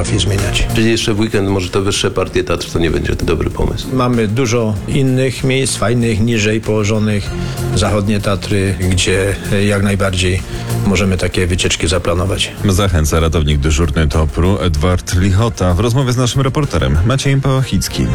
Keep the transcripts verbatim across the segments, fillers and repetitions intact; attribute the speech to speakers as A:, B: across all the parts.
A: potrafię zmieniać.
B: Czyli jeszcze w weekend może to wyższe partie teatr to nie będzie to dobry pomysł.
A: Mamy dużo innych miejsc, fajnych, niżej położonych, zachodnie Tatry, gdzie jak najbardziej możemy takie wycieczki zaplanować.
C: Zachęca ratownik dyżurny Topru Edward Lichota w rozmowie z naszym reporterem Maciejem Pałachickim.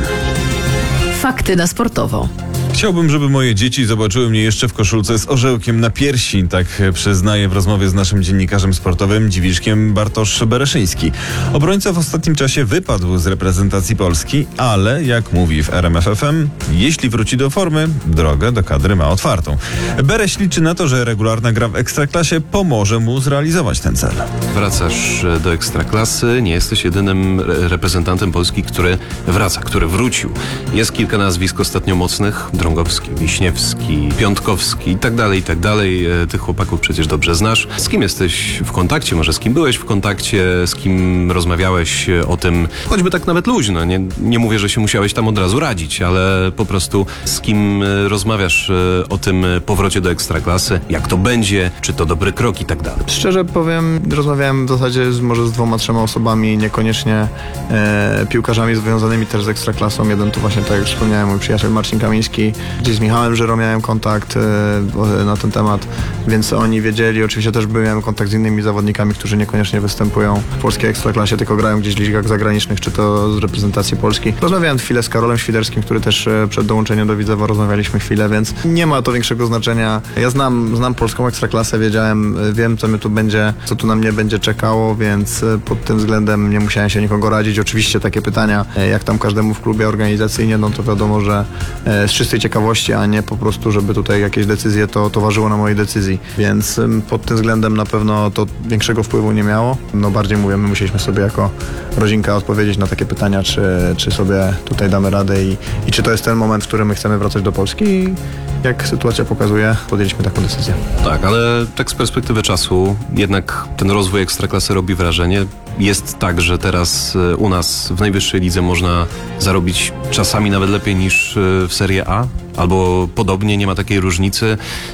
D: Fakty na sportowo.
C: Chciałbym, żeby moje dzieci zobaczyły mnie jeszcze w koszulce z orzełkiem na piersi, tak przyznaje w rozmowie z naszym dziennikarzem sportowym Dziwiszkiem Bartosz Bereszyński. Obrońca w ostatnim czasie wypadł z reprezentacji Polski, ale jak mówi w R M F F M, jeśli wróci do formy, drogę do kadry ma otwartą. Bereś liczy na to, że regularna gra w Ekstraklasie pomoże mu zrealizować ten cel.
B: Wracasz do Ekstraklasy, nie jesteś jedynym reprezentantem Polski, który wraca, który wrócił. Jest kilka nazwisk ostatnio mocnych, Drągowski, Wiśniewski, Piątkowski i tak dalej, i tak dalej. Tych chłopaków przecież dobrze znasz. Z kim jesteś w kontakcie? Może z kim byłeś w kontakcie? Z kim rozmawiałeś o tym? Choćby tak nawet luźno. Nie, nie mówię, że się musiałeś tam od razu radzić, ale po prostu z kim rozmawiasz o tym powrocie do Ekstraklasy? Jak to będzie? Czy to dobry krok i tak dalej?
E: Szczerze powiem, rozmawiałem w zasadzie z, może z dwoma, trzema osobami, niekoniecznie e, piłkarzami związanymi też z Ekstraklasą. Jeden to właśnie, tak jak wspomniałem, mój przyjaciel Marcin Kamiński. Gdzieś z Michałem Żyro miałem kontakt e, na ten temat, więc oni wiedzieli. Oczywiście też miałem kontakt z innymi zawodnikami, którzy niekoniecznie występują w polskiej Ekstraklasie, tylko grają gdzieś w ligach zagranicznych, czy to z reprezentacji Polski. Rozmawiałem chwilę z Karolem Świderskim, który też e, przed dołączeniem do Widzewa rozmawialiśmy chwilę, więc nie ma to większego znaczenia. Ja znam, znam polską Ekstraklasę, wiedziałem, wiem, co my tu będzie, co tu na mnie będzie czekało, więc pod tym względem nie musiałem się nikogo radzić. Oczywiście takie pytania, jak tam każdemu w klubie organizacyjnie, no to wiadomo, że z czystej ciekawości, a nie po prostu, żeby tutaj jakieś decyzje to towarzyszyło na mojej decyzji. Więc pod tym względem na pewno to większego wpływu nie miało. No bardziej mówię, my musieliśmy sobie jako rodzinka odpowiedzieć na takie pytania, czy, czy sobie tutaj damy radę i, i czy to jest ten moment, w którym my chcemy wracać do Polski. I jak sytuacja pokazuje, podjęliśmy taką decyzję.
B: Tak, ale tak z perspektywy czasu jednak ten rozwój Ekstraklasy robi wrażenie. Jest tak, że teraz u nas w najwyższej lidze można zarobić czasami nawet lepiej niż w Serie A, albo podobnie, nie ma takiej różnicy.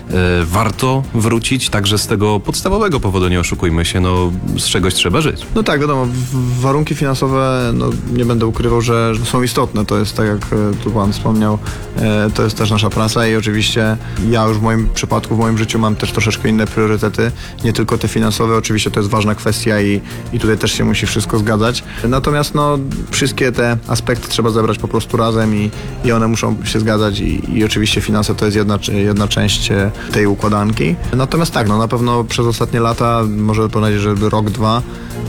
B: Warto wrócić także z tego podstawowego powodu, nie oszukujmy się, no z czegoś trzeba żyć.
E: No tak, wiadomo, w- warunki finansowe, no nie będę ukrywał, że są istotne. To jest tak, jak tu pan wspomniał, e, to jest też nasza praca i oczywiście ja już w moim przypadku, w moim życiu mam też troszeczkę inne priorytety, nie tylko te finansowe, oczywiście to jest ważna kwestia i, i tutaj też się musi wszystko zgadzać. Natomiast no wszystkie te aspekty trzeba zebrać po prostu razem i, i one muszą się zgadzać i, i oczywiście finanse to jest jedna, jedna część tej układanki. Natomiast tak, no na pewno przez ostatnie lata, może powiedzieć, że rok, dwa,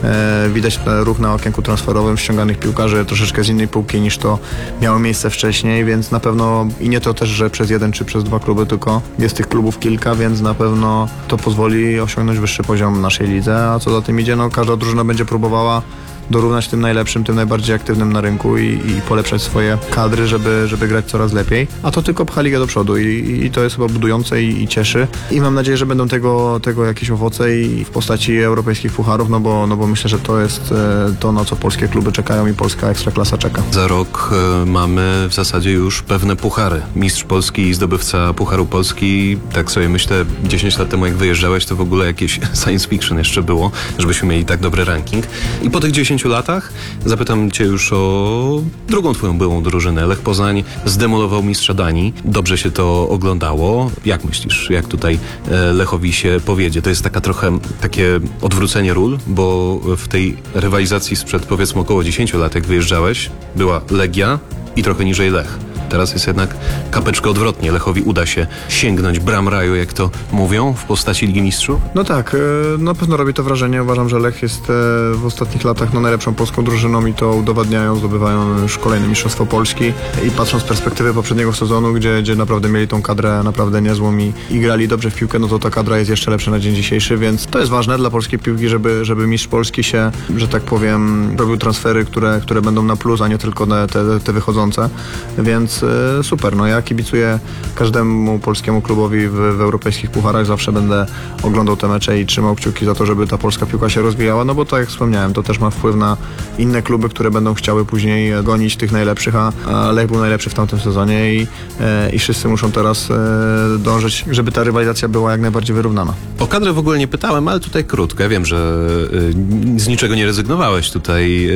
E: e, widać ruch na okienku transferowym ściąganych piłkarzy troszeczkę z innej półki niż to miało miejsce wcześniej, więc na pewno i nie to też, że przez jeden czy przez dwa kluby, tylko jest tych klubów kilka, więc na pewno to pozwoli osiągnąć wyższy poziom naszej lidze, a co za tym idzie, no każda drużyna będzie próbowała dorównać tym najlepszym, tym najbardziej aktywnym na rynku i, i polepszać swoje kadry, żeby, żeby grać coraz lepiej. A to tylko pcha ligę do przodu i, i to jest chyba budujące i, i cieszy. I mam nadzieję, że będą tego, tego jakieś owoce i w postaci europejskich pucharów, no bo, no bo myślę, że to jest to, na co polskie kluby czekają i polska Ekstraklasa czeka.
B: Za rok e, mamy w zasadzie już pewne puchary. Mistrz Polski i zdobywca Pucharu Polski. Tak sobie myślę, dziesięć lat temu jak wyjeżdżałeś, to w ogóle jakieś science fiction jeszcze było, żebyśmy mieli tak dobry ranking. I po tych dziesięciu latach zapytam cię już o drugą twoją byłą drużynę. Lech Poznań zdemolował mistrza Danii. Dobrze się to oglądało. Jak myślisz, jak tutaj e, Lechowi się powiedzie? To jest taka trochę takie odwrócenie ról, bo w tej rywalizacji sprzed powiedzmy około dziesięciu lat, jak wyjeżdżałeś, była Legia i trochę niżej Lech. Teraz jest jednak kapeczkę odwrotnie. Lechowi uda się sięgnąć bram raju, jak to mówią, w postaci Ligi Mistrzów?
E: No tak, na pewno robi to wrażenie. Uważam, że Lech jest w ostatnich latach no, najlepszą polską drużyną i to udowadniają, zdobywają już kolejne Mistrzostwo Polski. I patrząc z perspektywy poprzedniego sezonu, gdzie, gdzie naprawdę mieli tą kadrę naprawdę niezłą i, i grali dobrze w piłkę, no to ta kadra jest jeszcze lepsza na dzień dzisiejszy, więc to jest ważne dla polskiej piłki, żeby, żeby mistrz Polski się, że tak powiem, robił transfery, które, które będą na plus, a nie tylko te, te wychodzące. Więc super, no ja kibicuję każdemu polskiemu klubowi w, w europejskich pucharach, zawsze będę oglądał te mecze i trzymał kciuki za to, żeby ta polska piłka się rozwijała, no bo tak jak wspomniałem, to też ma wpływ na inne kluby, które będą chciały później gonić tych najlepszych, a, a Lech był najlepszy w tamtym sezonie i, e, i wszyscy muszą teraz e, dążyć, żeby ta rywalizacja była jak najbardziej wyrównana.
B: O kadrę w ogóle nie pytałem, ale tutaj krótko. Ja wiem, że y, z niczego nie rezygnowałeś tutaj